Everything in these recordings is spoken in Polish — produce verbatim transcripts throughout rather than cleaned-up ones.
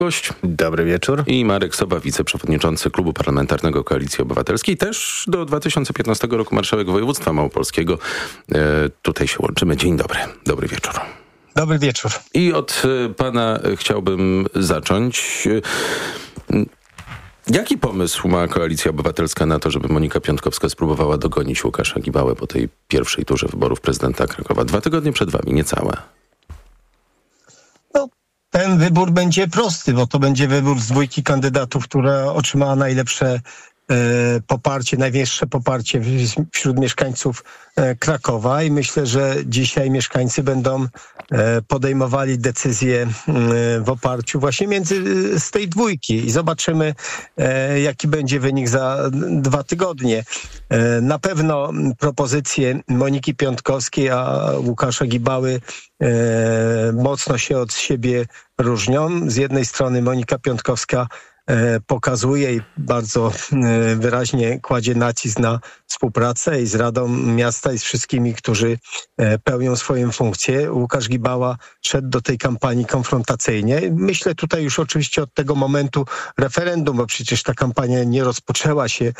Gość. Dobry wieczór. I Marek Sowa, wiceprzewodniczący Klubu Parlamentarnego Koalicji Obywatelskiej. Też do dwa tysiące piętnastego roku marszałek województwa małopolskiego. E, tutaj się łączymy. Dzień dobry. Dobry wieczór. Dobry wieczór. I od pana chciałbym zacząć. Jaki pomysł ma Koalicja Obywatelska na to, żeby Monika Piontkowska spróbowała dogonić Łukasza Gibałę po tej pierwszej turze wyborów prezydenta Krakowa? Dwa tygodnie przed wami, niecałe. No, ten wybór będzie prosty, bo to będzie wybór z dwójki kandydatów, która otrzymała najlepsze e, poparcie, największe poparcie w, wśród mieszkańców e, Krakowa i myślę, że dzisiaj mieszkańcy będą e, podejmowali decyzje e, w oparciu właśnie między z tej dwójki i zobaczymy, e, jaki będzie wynik za dwa tygodnie. E, na pewno propozycje Moniki Piontkowskiej, a Łukasza Gibały e, mocno się od siebie różnią. Z jednej strony Monika Piontkowska pokazuje i bardzo wyraźnie kładzie nacisk na współpracę i z Radą Miasta i z wszystkimi, którzy pełnią swoje funkcje. Łukasz Gibała szedł do tej kampanii konfrontacyjnie. Myślę tutaj już oczywiście od tego momentu referendum, bo przecież ta kampania nie rozpoczęła się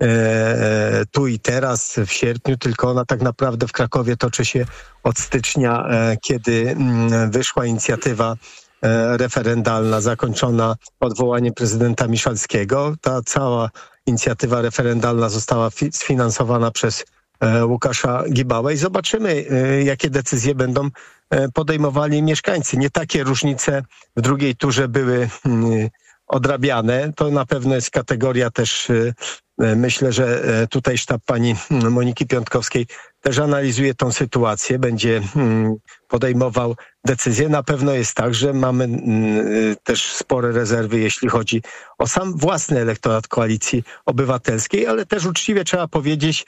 tu i teraz w sierpniu, tylko ona tak naprawdę w Krakowie toczy się od stycznia, kiedy wyszła inicjatywa referendalna zakończona odwołaniem prezydenta Miszalskiego. Ta cała inicjatywa referendalna została fi- sfinansowana przez e, Łukasza Gibałę i zobaczymy, e, jakie decyzje będą e, podejmowali mieszkańcy. Nie takie różnice w drugiej turze były m, odrabiane. To na pewno jest kategoria też, e, myślę, że e, tutaj sztab pani Moniki Piontkowskiej też analizuje tą sytuację, będzie m, podejmował decyzje. Na pewno jest tak, że mamy y, też spore rezerwy, jeśli chodzi o sam własny elektorat Koalicji Obywatelskiej, ale też uczciwie trzeba powiedzieć,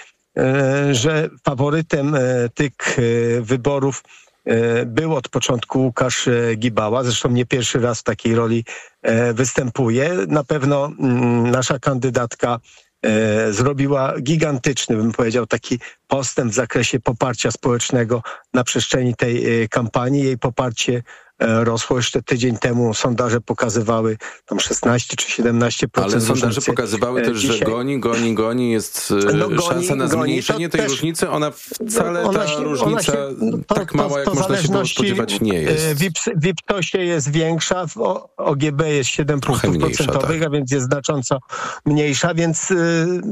y, że faworytem y, tych y, wyborów y, był od początku Łukasz y, Gibała. Zresztą nie pierwszy raz w takiej roli y, występuje. Na pewno y, nasza kandydatka E, zrobiła gigantyczny, bym powiedział, taki postęp w zakresie poparcia społecznego na przestrzeni tej e, kampanii. Jej poparcie e, rosło jeszcze tydzień temu. Sondaże pokazywały tam szesnaście czy siedemnaście procent. Ale sondaże różnicy. pokazywały też, Dzisiaj... że goni, goni, goni. Jest no, goni, szansa na zmniejszenie tej też... różnicy. Ona wcale, ona ta się, różnica się, to, tak mała, jak to można się było spodziewać, nie jest. W IPSosie jest większa, w O G B jest siedem punktów procentowych, tak. A więc jest znacząco mniejsza, więc y,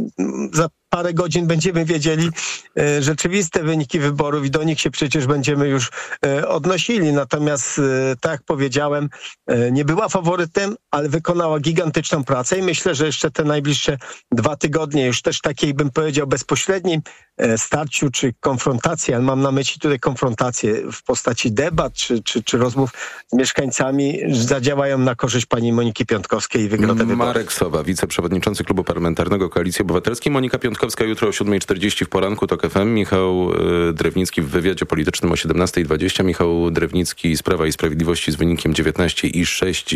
za parę godzin będziemy wiedzieli e, rzeczywiste wyniki wyborów i do nich się przecież będziemy już e, odnosili. Natomiast, e, tak jak powiedziałem, e, nie była faworytem, ale wykonała gigantyczną pracę i myślę, że jeszcze te najbliższe dwa tygodnie już też takiej, bym powiedział, bezpośrednim e, starciu czy konfrontacji, ale mam na myśli tutaj konfrontację w postaci debat czy, czy, czy rozmów z mieszkańcami, zadziałają na korzyść pani Moniki Piontkowskiej i wygra te wybory. Marek Sowa, wiceprzewodniczący Klubu Parlamentarnego Koalicji Obywatelskiej. Monika Piontkowska jutro o siódma czterdzieści w poranku TOK F M. Michał y, Drewnicki w wywiadzie politycznym o siedemnasta dwadzieścia. Michał Drewnicki z Prawa i Sprawiedliwości z wynikiem dziewiętnaście przecinek sześć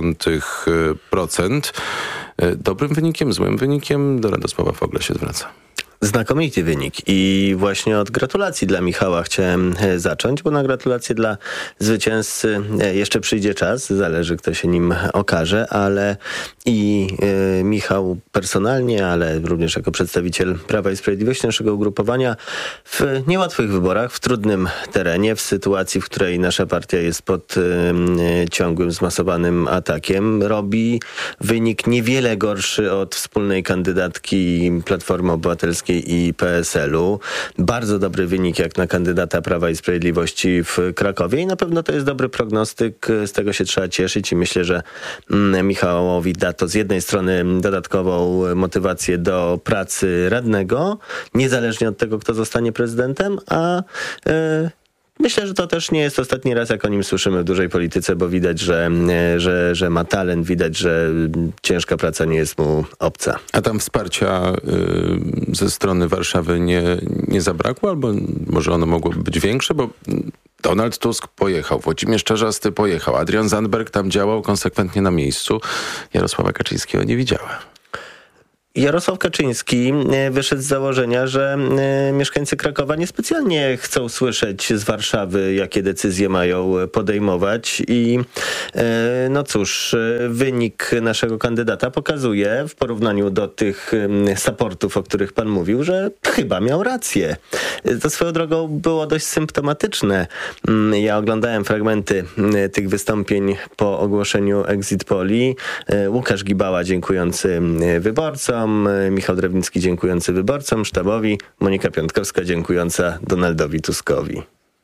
procent. Y, dobrym wynikiem, złym wynikiem? Do Radosława Fogla się zwraca. Znakomity wynik i właśnie od gratulacji dla Michała chciałem zacząć, bo na gratulacje dla zwycięzcy jeszcze przyjdzie czas, zależy kto się nim okaże, ale i y, Michał personalnie, ale również jako przedstawiciel Prawa i Sprawiedliwości naszego ugrupowania w niełatwych wyborach, w trudnym terenie, w sytuacji, w której nasza partia jest pod y, ciągłym, zmasowanym atakiem, robi wynik niewiele gorszy od wspólnej kandydatki Platformy Obywatelskiej i P S L u. Bardzo dobry wynik jak na kandydata Prawa i Sprawiedliwości w Krakowie i na pewno to jest dobry prognostyk, z tego się trzeba cieszyć i myślę, że Michałowi da to z jednej strony dodatkową motywację do pracy radnego, niezależnie od tego, kto zostanie prezydentem, a yy, myślę, że to też nie jest ostatni raz, jak o nim słyszymy w dużej polityce, bo widać, że, że, że ma talent, widać, że ciężka praca nie jest mu obca. A tam wsparcia y, ze strony Warszawy nie, nie zabrakło? Albo może ono mogło być większe? Bo Donald Tusk pojechał, Włodzimierz Czarzasty pojechał, Adrian Zandberg tam działał konsekwentnie na miejscu. Jarosława Kaczyńskiego nie widziała. Jarosław Kaczyński wyszedł z założenia, że mieszkańcy Krakowa niespecjalnie chcą słyszeć z Warszawy, jakie decyzje mają podejmować i no cóż, wynik naszego kandydata pokazuje w porównaniu do tych supportów, o których pan mówił, że chyba miał rację. To swoją drogą było dość symptomatyczne. Ja oglądałem fragmenty tych wystąpień po ogłoszeniu exit poli. Łukasz Gibała dziękujący wyborcom, Michał Drewnicki dziękujący wyborcom, sztabowi, Monika Piątkowska dziękująca Donaldowi Tuskowi.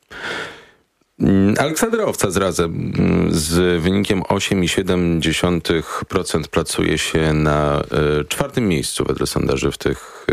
Aleksander Owca zarazem z wynikiem osiem przecinek siedem procent placuje się na y, czwartym miejscu wedle sondaży w tych y,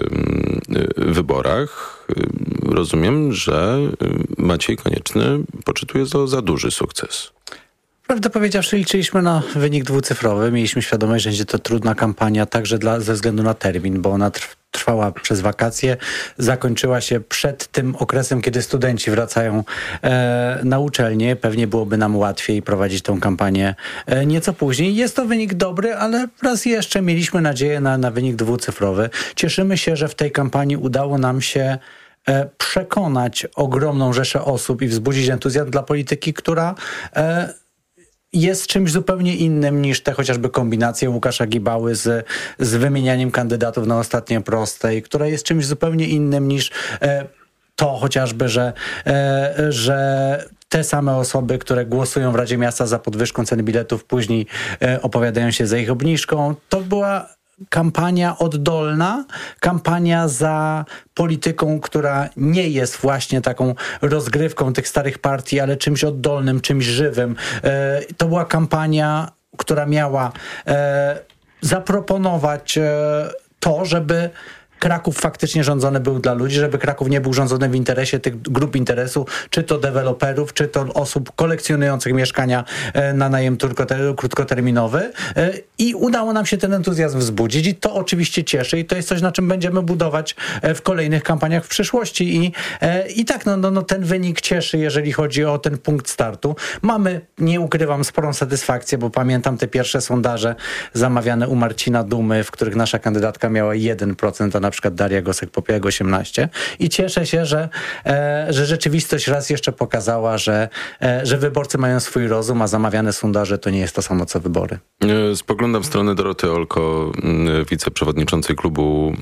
y, wyborach. Rozumiem, że Maciej Konieczny poczytuje to za duży sukces. Prawdę powiedziawszy, liczyliśmy na wynik dwucyfrowy. Mieliśmy świadomość, że będzie to trudna kampania także dla, ze względu na termin, bo ona trwała przez wakacje, zakończyła się przed tym okresem, kiedy studenci wracają e, na uczelnię. Pewnie byłoby nam łatwiej prowadzić tą kampanię e, nieco później. Jest to wynik dobry, ale raz jeszcze mieliśmy nadzieję na, na wynik dwucyfrowy. Cieszymy się, że w tej kampanii udało nam się e, przekonać ogromną rzeszę osób i wzbudzić entuzjazm dla polityki, która e, jest czymś zupełnie innym niż te chociażby kombinacje Łukasza Gibały z, z wymienianiem kandydatów na ostatnie prostej, która jest czymś zupełnie innym niż e, to chociażby, że, e, że te same osoby, które głosują w Radzie Miasta za podwyżką ceny biletów, później e, opowiadają się za ich obniżką. To była kampania oddolna, kampania za polityką, która nie jest właśnie taką rozgrywką tych starych partii, ale czymś oddolnym, czymś żywym. E, to była kampania, która miała e, zaproponować e, to, żeby Kraków faktycznie rządzony był dla ludzi, żeby Kraków nie był rządzony w interesie tych grup interesu, czy to deweloperów, czy to osób kolekcjonujących mieszkania na najem krótkoterminowy. I udało nam się ten entuzjazm wzbudzić i to oczywiście cieszy i to jest coś, na czym będziemy budować w kolejnych kampaniach w przyszłości. I, i tak, no, no, no ten wynik cieszy, jeżeli chodzi o ten punkt startu. Mamy, nie ukrywam, sporą satysfakcję, bo pamiętam te pierwsze sondaże zamawiane u Marcina Dumy, w których nasza kandydatka miała jeden procent, a na przykład Daria Gosek-Popiołek osiemnaście procent. I cieszę się, że, e, że rzeczywistość raz jeszcze pokazała, że, e, że wyborcy mają swój rozum, a zamawiane sondaże to nie jest to samo, co wybory. Spoglądam w stronę Doroty Olko, wiceprzewodniczącej klubu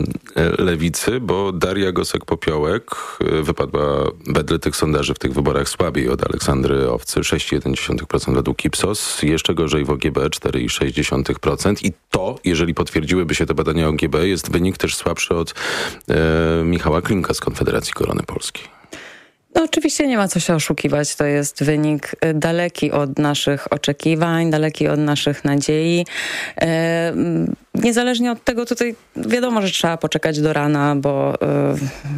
Lewicy, bo Daria Gosek-Popiołek wypadła wedle tych sondaży w tych wyborach słabiej od Aleksandry Owcy, sześć przecinek jeden procent według Ipsos, jeszcze gorzej w O G B, cztery przecinek sześć procent. I to, jeżeli potwierdziłyby się te badania O G B, jest wynik też słabszy od e, Michała Klimka z Konfederacji Korony Polskiej. No oczywiście nie ma co się oszukiwać. To jest wynik daleki od naszych oczekiwań, daleki od naszych nadziei. E, niezależnie od tego tutaj wiadomo, że trzeba poczekać do rana, bo e,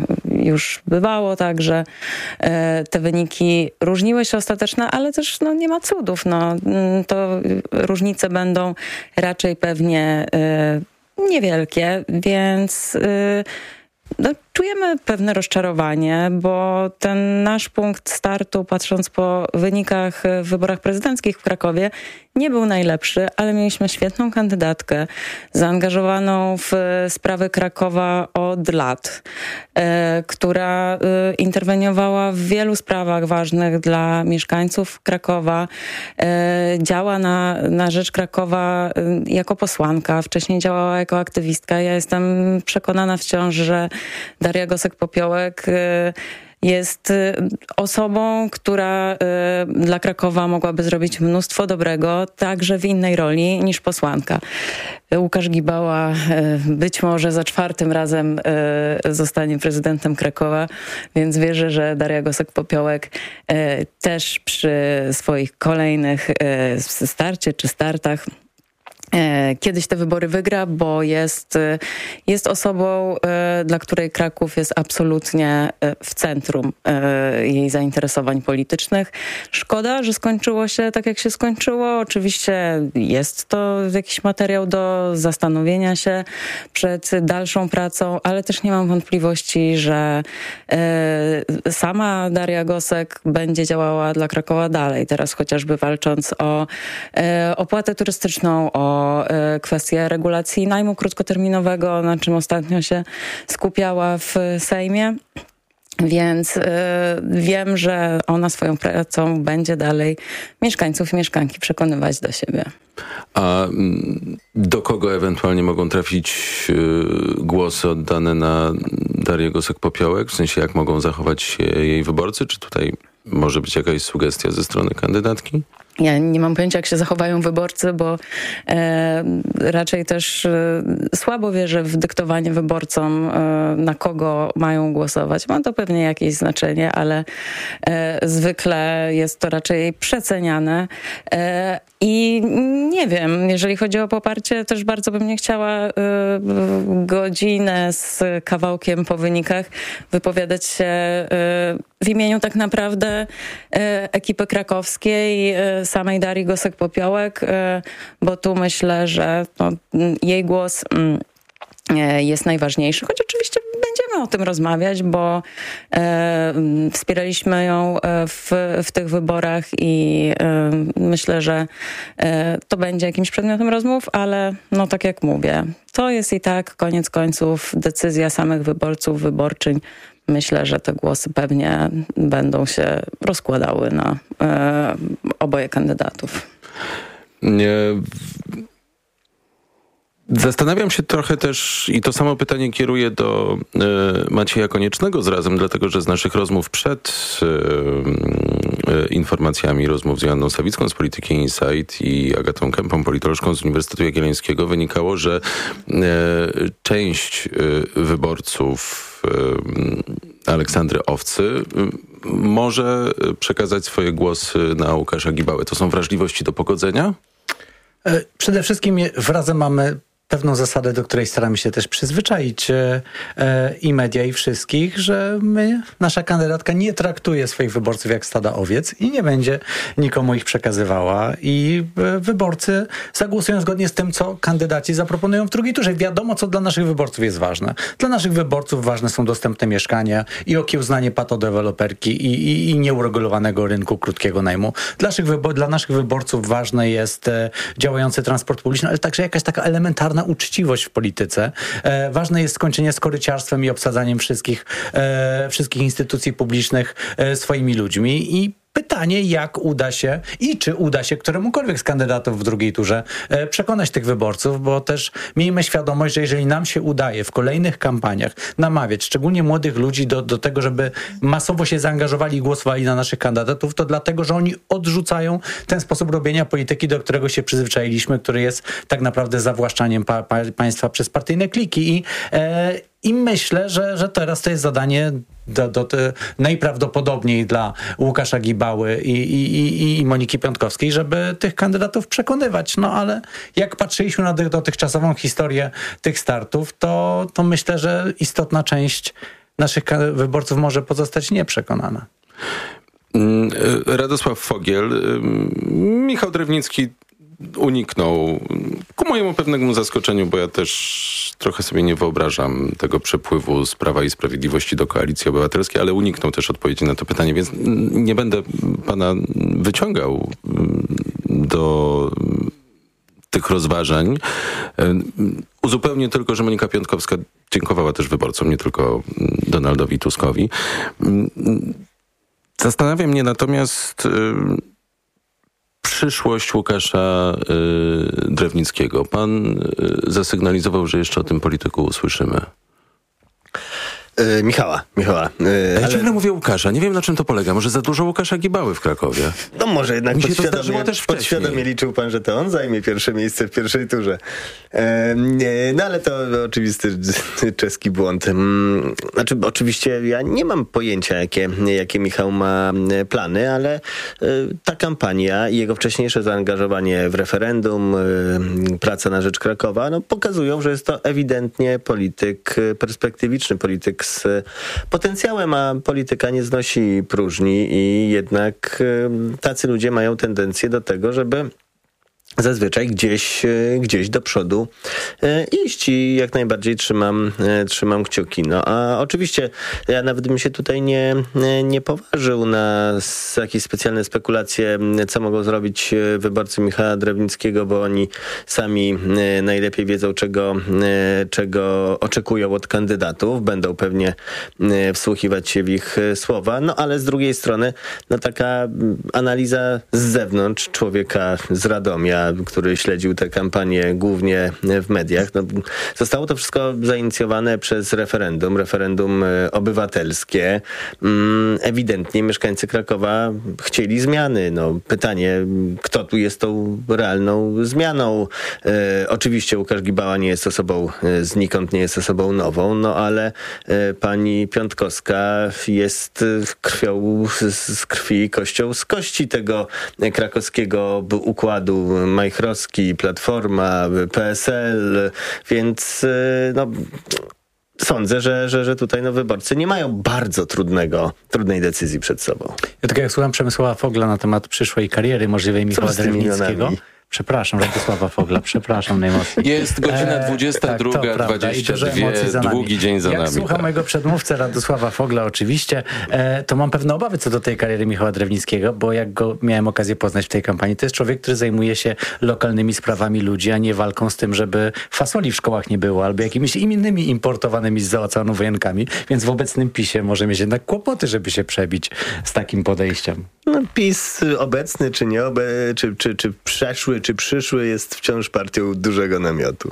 już bywało tak, że e, te wyniki różniły się ostateczne, ale też no, nie ma cudów. No, to różnice będą raczej pewnie e, niewielkie, więc y, no, czujemy pewne rozczarowanie, bo ten nasz punkt startu, patrząc po wynikach w wyborach prezydenckich w Krakowie, nie był najlepszy, ale mieliśmy świetną kandydatkę, zaangażowaną w sprawy Krakowa od lat, e, która e, interweniowała w wielu sprawach ważnych dla mieszkańców Krakowa, e, działa na, na rzecz Krakowa e, jako posłanka, wcześniej działała jako aktywistka. Ja jestem przekonana wciąż, że Daria Gosek-Popiołek e, jest osobą, która y, dla Krakowa mogłaby zrobić mnóstwo dobrego, także w innej roli niż posłanka. Łukasz Gibała y, być może za czwartym razem y, zostanie prezydentem Krakowa, więc wierzę, że Daria Gosek-Popiołek y, też przy swoich kolejnych y, starcie czy startach kiedyś te wybory wygra, bo jest, jest osobą, dla której Kraków jest absolutnie w centrum jej zainteresowań politycznych. Szkoda, że skończyło się tak, jak się skończyło. Oczywiście jest to jakiś materiał do zastanowienia się przed dalszą pracą, ale też nie mam wątpliwości, że sama Daria Gosek będzie działała dla Krakowa dalej. Teraz chociażby walcząc o opłatę turystyczną, o o kwestię regulacji najmu krótkoterminowego, na czym ostatnio się skupiała w Sejmie. Więc y, wiem, że ona swoją pracą będzie dalej mieszkańców i mieszkanki przekonywać do siebie. A do kogo ewentualnie mogą trafić y, głosy oddane na Darię Gosek-Popiołek? W sensie, jak mogą zachować się jej wyborcy? Czy tutaj może być jakaś sugestia ze strony kandydatki? Ja nie mam pojęcia, jak się zachowają wyborcy, bo e, raczej też e, słabo wierzę w dyktowanie wyborcom, e, na kogo mają głosować. Ma to pewnie jakieś znaczenie, ale e, zwykle jest to raczej przeceniane. E, I nie wiem, jeżeli chodzi o poparcie, też bardzo bym nie chciała y, godzinę z kawałkiem po wynikach wypowiadać się y, w imieniu tak naprawdę y, ekipy krakowskiej, y, samej Darii Gosek-Popiołek, y, bo tu myślę, że no, jej głos y, jest najważniejszy, choć oczywiście będziemy o tym rozmawiać, bo e, wspieraliśmy ją w, w tych wyborach i e, myślę, że e, to będzie jakimś przedmiotem rozmów, ale no tak jak mówię, to jest i tak koniec końców decyzja samych wyborców, wyborczyń. Myślę, że te głosy pewnie będą się rozkładały na e, oboje kandydatów. Nie... Zastanawiam się trochę też i to samo pytanie kieruję do y, Macieja Koniecznego z Razem, dlatego że z naszych rozmów przed y, y, informacjami, rozmów z Joanną Sawicką z Polityki Insight i Agatą Kępą, politolożką z Uniwersytetu Jagiellońskiego, wynikało, że y, część y, wyborców y, Aleksandry Owcy y, może przekazać swoje głosy na Łukasza Gibałę. To są wrażliwości do pogodzenia? Przede wszystkim w Razem mamy pewną zasadę, do której staramy się też przyzwyczaić e, e, i media, i wszystkich, że my, nasza kandydatka nie traktuje swoich wyborców jak stada owiec i nie będzie nikomu ich przekazywała. I e, wyborcy zagłosują zgodnie z tym, co kandydaci zaproponują w drugiej turze. Wiadomo, co dla naszych wyborców jest ważne. Dla naszych wyborców ważne są dostępne mieszkania i okiełznanie patodeweloperki i, i, i nieuregulowanego rynku krótkiego najmu. Dla naszych, wybo- dla naszych wyborców ważny jest e, działający transport publiczny, ale także jakaś taka elementarna uczciwość w polityce. E, ważne jest skończenie z koryciarstwem i obsadzaniem wszystkich, e, wszystkich instytucji publicznych e, swoimi ludźmi. I pytanie, jak uda się i czy uda się któremukolwiek z kandydatów w drugiej turze e, przekonać tych wyborców, bo też miejmy świadomość, że jeżeli nam się udaje w kolejnych kampaniach namawiać szczególnie młodych ludzi do, do tego, żeby masowo się zaangażowali i głosowali na naszych kandydatów, to dlatego, że oni odrzucają ten sposób robienia polityki, do którego się przyzwyczailiśmy, który jest tak naprawdę zawłaszczaniem pa, pa, państwa przez partyjne kliki. I, e, I myślę, że, że teraz to jest zadanie do, do, do, najprawdopodobniej dla Łukasza Gibały i, i, i, i Moniki Piątkowskiej, żeby tych kandydatów przekonywać. No ale jak patrzyliśmy na dotychczasową historię tych startów, to, to myślę, że istotna część naszych wyborców może pozostać nieprzekonana. Radosław Fogiel, Michał Drewnicki uniknął, ku mojemu pewnemu zaskoczeniu, bo ja też trochę sobie nie wyobrażam tego przepływu z Prawa i Sprawiedliwości do Koalicji Obywatelskiej, ale uniknął też odpowiedzi na to pytanie, więc nie będę pana wyciągał do tych rozważań. Uzupełnię tylko, że Monika Piątkowska dziękowała też wyborcom, nie tylko Donaldowi Tuskowi. Zastanawia mnie natomiast przyszłość Łukasza y, Drewnickiego. Pan y, zasygnalizował, że jeszcze o tym polityku usłyszymy. Yy, Michała, Michała. Yy, ja ale... ciągle mówię Łukasza. Nie wiem, na czym to polega. Może za dużo Łukasza Gibały w Krakowie. No może jednak Mi się to podświadomie, zdarzyło też wcześniej. podświadomie liczył pan, że to on zajmie pierwsze miejsce w pierwszej turze. E, no ale to oczywisty czeski błąd. Znaczy oczywiście ja nie mam pojęcia, jakie, jakie Michał ma plany, ale ta kampania i jego wcześniejsze zaangażowanie w referendum, praca na rzecz Krakowa, no pokazują, że jest to ewidentnie polityk perspektywiczny, polityk z potencjałem, a polityka nie znosi próżni i jednak tacy ludzie mają tendencję do tego, żeby zazwyczaj gdzieś, gdzieś do przodu iść i jak najbardziej trzymam, trzymam kciuki. No a oczywiście ja nawet bym się tutaj nie, nie poważył na jakieś specjalne spekulacje, co mogą zrobić wyborcy Michała Drewnickiego, bo oni sami najlepiej wiedzą, czego, czego oczekują od kandydatów. Będą pewnie wsłuchiwać się w ich słowa. No ale z drugiej strony no taka analiza z zewnątrz człowieka z Radomia, który śledził tę kampanię głównie w mediach. No, zostało to wszystko zainicjowane przez referendum, referendum obywatelskie. Ewidentnie mieszkańcy Krakowa chcieli zmiany. No, pytanie, kto tu jest tą realną zmianą? E, oczywiście Łukasz Gibała nie jest osobą znikąd, nie jest osobą nową, no ale e, pani Piątkowska jest krwią z, z krwi, kością z kości tego krakowskiego układu Majchrowski, Platforma, P S L, więc no, sądzę, że, że, że tutaj no, wyborcy nie mają bardzo trudnego, trudnej decyzji przed sobą. Ja tak jak słucham Przemysława Fogla na temat przyszłej kariery możliwej Michała Drewnickiego. Przepraszam, Radosława Fogla, przepraszam najmocniej. Jest godzina dwudziesta druga dwadzieścia dwa, długi dzień za Jak nami. Jak słucham tak. mojego przedmówcę Radosława Fogla oczywiście, e, to mam pewne obawy co do tej kariery Michała Drewnickiego, bo jak go miałem okazję poznać w tej kampanii, to jest człowiek, który zajmuje się lokalnymi sprawami ludzi, a nie walką z tym, żeby fasoli w szkołach nie było, albo jakimiś innymi importowanymi z Oceanu wojenkami, więc w obecnym PiSie może mieć jednak kłopoty, żeby się przebić z takim podejściem. No, PiS obecny czy nie, obe, czy, czy, czy przeszły, czy przyszły jest wciąż partią dużego namiotu.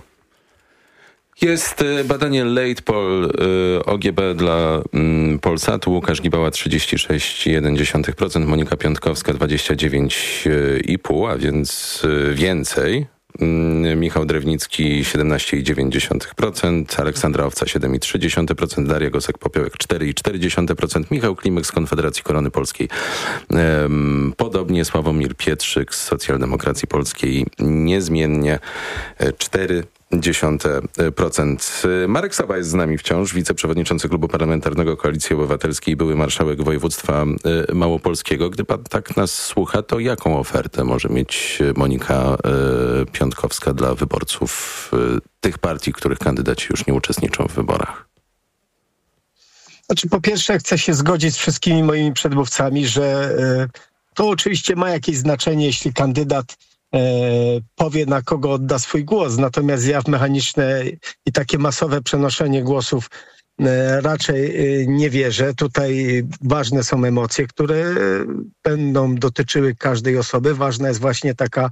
Jest badanie Late Poll O G B dla Polsatu. Łukasz Gibała trzydzieści sześć przecinek jeden procent, Monika Piątkowska dwadzieścia dziewięć przecinek pięć procent, a więc więcej. Michał Drewnicki siedemnaście przecinek dziewięć procent, Aleksandra Owca siedem przecinek trzy procent, Daria Gosek-Popiołek cztery przecinek cztery procent, Michał Klimek z Konfederacji Korony Polskiej. Um, podobnie Sławomir Pietrzyk z Socjaldemokracji Polskiej niezmiennie cztery przecinek dziesięć procent. Marek Sowa jest z nami wciąż, wiceprzewodniczący Klubu Parlamentarnego Koalicji Obywatelskiej, były marszałek województwa małopolskiego. Gdy pan tak nas słucha, to jaką ofertę może mieć Monika Piątkowska dla wyborców tych partii, których kandydaci już nie uczestniczą w wyborach? Znaczy, po pierwsze chcę się zgodzić z wszystkimi moimi przedmówcami, że to oczywiście ma jakieś znaczenie, jeśli kandydat powie, na kogo odda swój głos. Natomiast ja w mechaniczne i takie masowe przenoszenie głosów raczej nie wierzę. Tutaj ważne są emocje, które będą dotyczyły każdej osoby. Ważna jest właśnie taka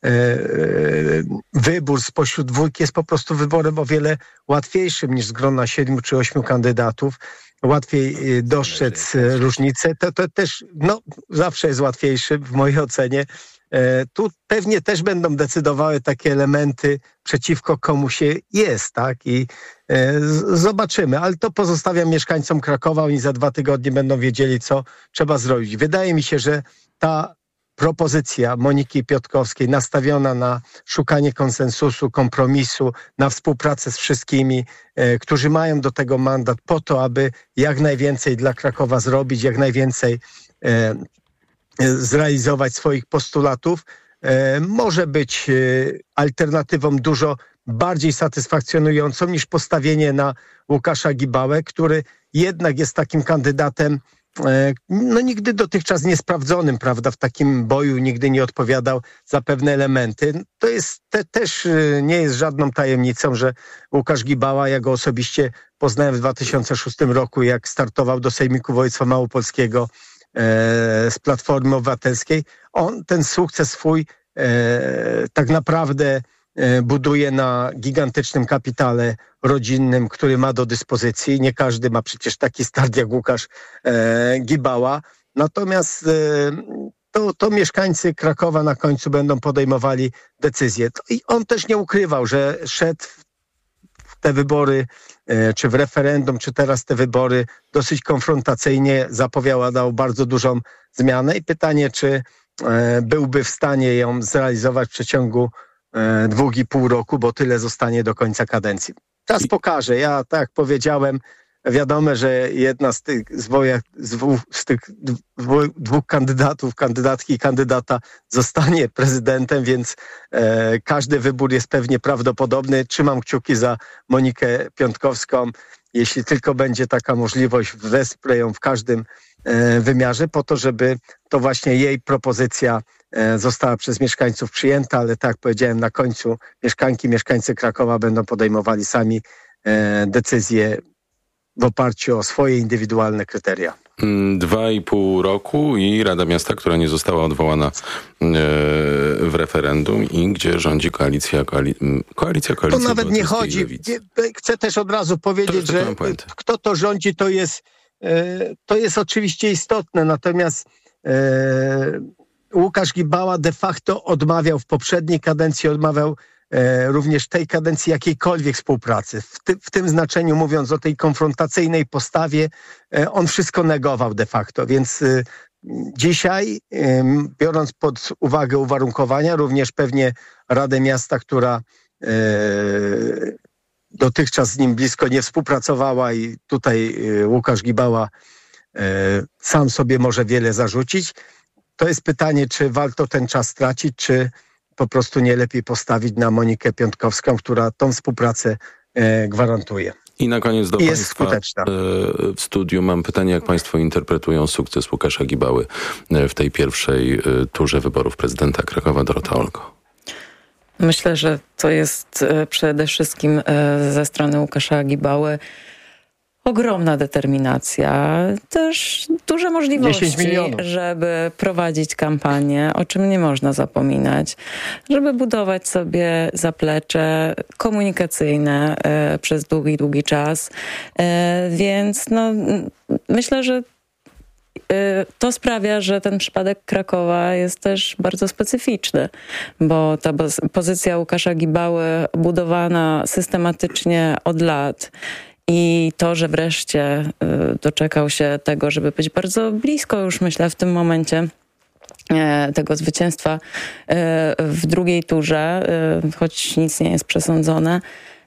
wybór spośród dwójki jest po prostu wyborem o wiele łatwiejszym niż z grona siedmiu czy ośmiu kandydatów. Łatwiej dostrzec różnice. To, to też no, zawsze jest łatwiejszy w mojej ocenie. Tu pewnie też będą decydowały takie elementy, przeciwko komu się jest, tak? I z- zobaczymy, ale to pozostawiam mieszkańcom Krakowa. Oni za dwa tygodnie będą wiedzieli, co trzeba zrobić. Wydaje mi się, że ta propozycja Moniki Piątkowskiej nastawiona na szukanie konsensusu, kompromisu, na współpracę z wszystkimi, e, którzy mają do tego mandat po to, aby jak najwięcej dla Krakowa zrobić, jak najwięcej e, zrealizować swoich postulatów, e, może być e, alternatywą dużo bardziej satysfakcjonującą niż postawienie na Łukasza Gibałę, który jednak jest takim kandydatem e, no nigdy dotychczas niesprawdzonym, prawda, w takim boju nigdy nie odpowiadał za pewne elementy. To jest te, też e, nie jest żadną tajemnicą, że Łukasz Gibała, ja go osobiście poznałem w dwa tysiące szóstym roku, jak startował do Sejmiku Województwa Małopolskiego z Platformy Obywatelskiej. On ten sukces swój e, tak naprawdę e, buduje na gigantycznym kapitale rodzinnym, który ma do dyspozycji. Nie każdy ma przecież taki start jak Łukasz e, Gibała. Natomiast e, to, to mieszkańcy Krakowa na końcu będą podejmowali decyzje. I on też nie ukrywał, że szedł w te wybory, czy w referendum, czy teraz te wybory dosyć konfrontacyjnie, zapowiadał bardzo dużą zmianę i pytanie, czy byłby w stanie ją zrealizować w przeciągu dwóch i pół roku, bo tyle zostanie do końca kadencji. Czas pokaże. Ja, tak jak powiedziałem, wiadomo, że jedna z tych, z, woja, z, dwóch, z tych dwóch, dwóch kandydatów, kandydatki i kandydata zostanie prezydentem, więc e, każdy wybór jest pewnie prawdopodobny. Trzymam kciuki za Monikę Piątkowską. Jeśli tylko będzie taka możliwość, wesprę ją w każdym e, wymiarze po to, żeby to właśnie jej propozycja e, została przez mieszkańców przyjęta, ale tak jak powiedziałem na końcu, mieszkanki, mieszkańcy Krakowa będą podejmowali sami e, decyzje w oparciu o swoje indywidualne kryteria. Dwa i pół roku i Rada Miasta, która nie została odwołana e, w referendum i gdzie rządzi koalicja, koali, koalicja, koalicja. To nawet nie chodzi. Chcę też od razu powiedzieć, że kto to rządzi, to jest, e, to jest oczywiście istotne, natomiast e, Łukasz Gibała de facto odmawiał w poprzedniej kadencji, odmawiał również tej kadencji jakiejkolwiek współpracy. W, ty, w tym znaczeniu, mówiąc o tej konfrontacyjnej postawie, on wszystko negował de facto, więc y, dzisiaj, y, biorąc pod uwagę uwarunkowania, również pewnie Radę Miasta, która y, dotychczas z nim blisko nie współpracowała i tutaj y, Łukasz Gibała y, sam sobie może wiele zarzucić. To jest pytanie, czy warto ten czas stracić, czy po prostu nie lepiej postawić na Monikę Piątkowską, która tą współpracę e, gwarantuje. I na koniec do I jest Państwa skuteczna. E, w studiu mam pytanie, jak Państwo interpretują sukces Łukasza Gibały w tej pierwszej e, turze wyborów prezydenta Krakowa. Dorota Olko. Myślę, że to jest e, przede wszystkim e, ze strony Łukasza Gibały ogromna determinacja, też duże możliwości, żeby prowadzić kampanię, o czym nie można zapominać, żeby budować sobie zaplecze komunikacyjne e, przez długi, długi czas. E, więc no, myślę, że e, to sprawia, że ten przypadek Krakowa jest też bardzo specyficzny, bo ta pozycja Łukasza Gibały budowana systematycznie od lat i to, że wreszcie y, doczekał się tego, żeby być bardzo blisko już, myślę, w tym momencie e, tego zwycięstwa e, w drugiej turze, e, choć nic nie jest przesądzone,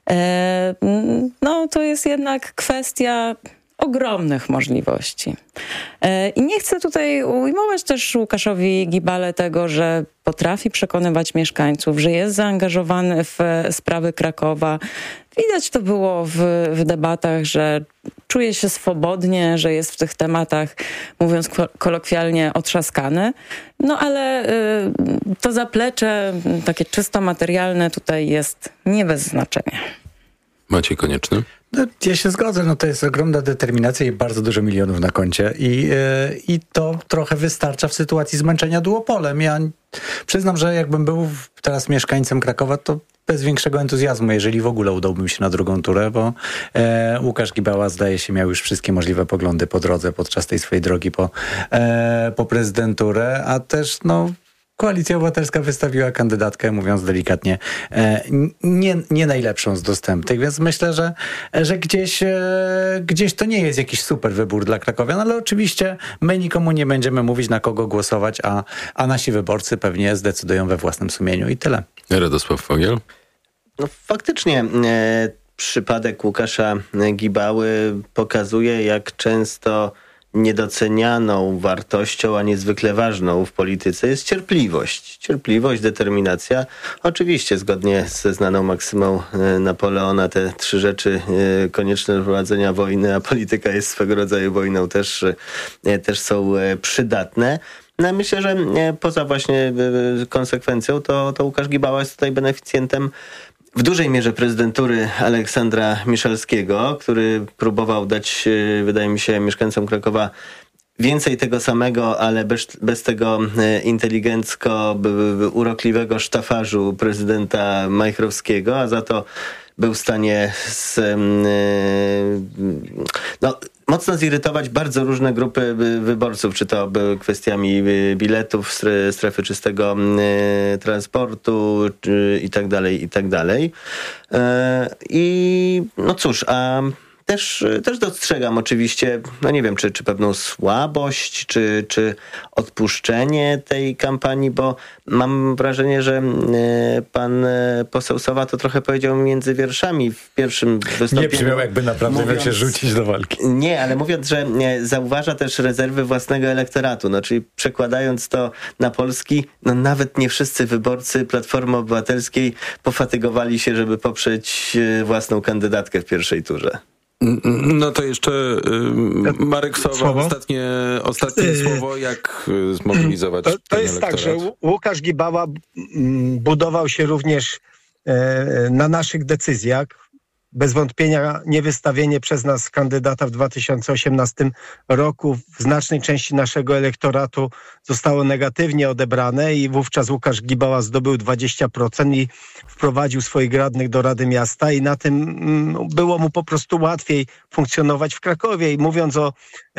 e, no to jest jednak kwestia ogromnych możliwości. E, I nie chcę tutaj ujmować też Łukaszowi Gibale tego, że potrafi przekonywać mieszkańców, że jest zaangażowany w sprawy Krakowa. Widać to było w, w debatach, że czuje się swobodnie, że jest w tych tematach, mówiąc kolokwialnie, otrzaskany. No ale y, to zaplecze, takie czysto materialne, tutaj jest nie bez znaczenia. Maciej Konieczny? No, ja się zgodzę, no to jest ogromna determinacja i bardzo dużo milionów na koncie i, yy, i to trochę wystarcza w sytuacji zmęczenia duopolem. Ja przyznam, że jakbym był teraz mieszkańcem Krakowa, to bez większego entuzjazmu, jeżeli w ogóle udałbym się na drugą turę, bo e, Łukasz Gibała, zdaje się, miał już wszystkie możliwe poglądy po drodze podczas tej swojej drogi po, e, po prezydenturę, a też no Koalicja Obywatelska wystawiła kandydatkę, mówiąc delikatnie, nie, nie najlepszą z dostępnych, więc myślę, że, że gdzieś, gdzieś to nie jest jakiś super wybór dla krakowian, ale oczywiście my nikomu nie będziemy mówić, na kogo głosować, a, a nasi wyborcy pewnie zdecydują we własnym sumieniu i tyle. Radosław Fogiel? No faktycznie e, przypadek Łukasza Gibały pokazuje, jak często niedocenianą wartością, a niezwykle ważną w polityce jest cierpliwość. Cierpliwość, determinacja. Oczywiście zgodnie ze znaną maksymą Napoleona te trzy rzeczy konieczne do prowadzenia wojny, a polityka jest swego rodzaju wojną, też, też są przydatne. No, myślę, że poza właśnie konsekwencją to, to Łukasz Gibała jest tutaj beneficjentem w dużej mierze prezydentury Aleksandra Miszalskiego, który próbował dać, wydaje mi się, mieszkańcom Krakowa więcej tego samego, ale bez, bez tego inteligencko-urokliwego sztafarzu prezydenta Majchrowskiego, a za to był w stanie z, no, mocno zirytować bardzo różne grupy wyborców, czy to kwestiami biletów, strefy czystego transportu i tak dalej, i tak dalej. I no cóż, a też, też dostrzegam oczywiście, no nie wiem, czy, czy pewną słabość, czy, czy odpuszczenie tej kampanii, bo mam wrażenie, że pan poseł Sowa to trochę powiedział między wierszami w pierwszym wystąpieniu. Nie brzmiał, jakby naprawdę mówiąc, miał się rzucić do walki. Nie, ale mówiąc, że zauważa też rezerwy własnego elektoratu, no czyli przekładając to na polski, no nawet nie wszyscy wyborcy Platformy Obywatelskiej pofatygowali się, żeby poprzeć własną kandydatkę w pierwszej turze. No to jeszcze y, Marek Sowa, słowo? ostatnie, ostatnie yy, słowo, jak zmobilizować To, to jest tak, że Łukasz Gibała budował się również e, na naszych decyzjach. Bez wątpienia niewystawienie przez nas kandydata w dwa tysiące osiemnastym roku w znacznej części naszego elektoratu zostało negatywnie odebrane i wówczas Łukasz Gibała zdobył dwadzieścia procent i wprowadził swoich radnych do Rady Miasta i na tym było mu po prostu łatwiej funkcjonować w Krakowie. I mówiąc o e,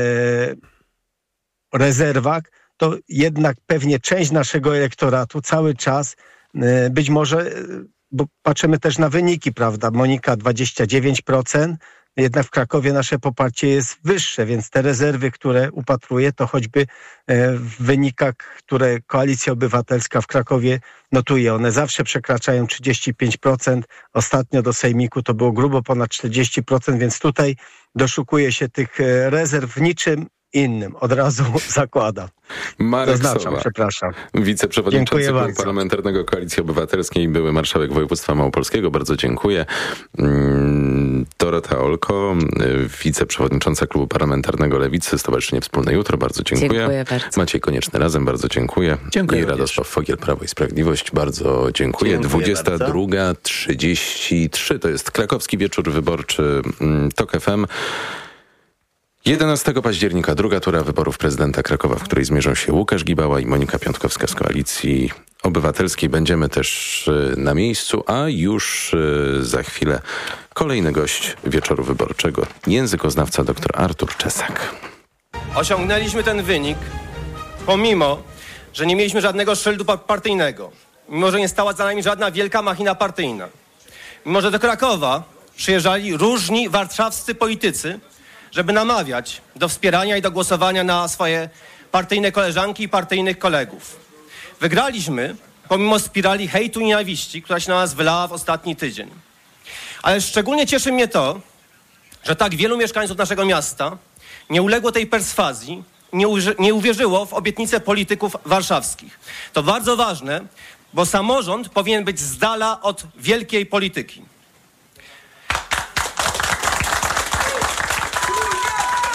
rezerwach, to jednak pewnie część naszego elektoratu cały czas e, być może... bo patrzymy też na wyniki, prawda? Monika dwadzieścia dziewięć procent, jednak w Krakowie nasze poparcie jest wyższe, więc te rezerwy, które upatruję, to choćby w wynikach, które Koalicja Obywatelska w Krakowie notuje. One zawsze przekraczają trzydzieści pięć procent. Ostatnio do Sejmiku to było grubo ponad czterdzieści procent, więc tutaj doszukuje się tych rezerw w niczym innym. Od razu zakładam. Marek Zaznaczam, Sowa, przepraszam. wiceprzewodniczący Klubu Parlamentarnego Koalicji Obywatelskiej, były marszałek województwa małopolskiego. Bardzo dziękuję. Dorota Olko, wiceprzewodnicząca Klubu Parlamentarnego Lewicy, Stowarzyszenie Wspólne Jutro. Bardzo dziękuję. Dziękuję bardzo. Maciej Konieczny Razem. Bardzo dziękuję. Dziękuję I Radosław Fogiel, Prawo i Sprawiedliwość. Bardzo dziękuję. Dziękuję dwudziesta druga trzydzieści trzy to jest krakowski wieczór wyborczy TOK F M. jedenastego października druga tura wyborów prezydenta Krakowa, w której zmierzą się Łukasz Gibała i Monika Piątkowska z Koalicji Obywatelskiej. Będziemy też na miejscu, a już za chwilę kolejny gość wieczoru wyborczego, językoznawca dr Artur Czesak. Osiągnęliśmy ten wynik, pomimo, że nie mieliśmy żadnego szyldu partyjnego, mimo, że nie stała za nami żadna wielka machina partyjna, mimo, że do Krakowa przyjeżdżali różni warszawscy politycy, żeby namawiać do wspierania i do głosowania na swoje partyjne koleżanki i partyjnych kolegów. Wygraliśmy pomimo spirali hejtu i nienawiści, która się na nas wylała w ostatni tydzień. Ale szczególnie cieszy mnie to, że tak wielu mieszkańców naszego miasta nie uległo tej perswazji, nie, uży- nie uwierzyło w obietnice polityków warszawskich. To bardzo ważne, bo samorząd powinien być z dala od wielkiej polityki.